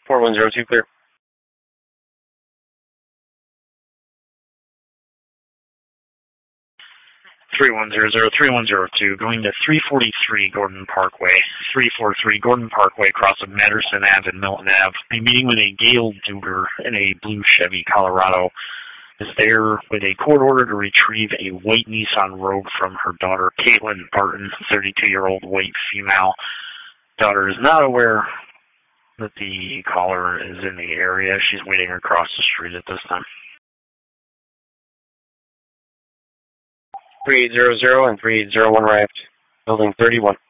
4102 clear. 3102, going to 343 Gordon Parkway. 343 Gordon Parkway, cross of Matterson Ave and Milton Ave. A meeting with a Gail Duger in a blue Chevy Colorado is there with a court order to retrieve a white Nissan Rogue from her daughter, Caitlin Barton, 32-year-old white female. Daughter is not aware that the caller is in the area. She's waiting across the street at this time. 3800 and 3801 arrived. Building 31.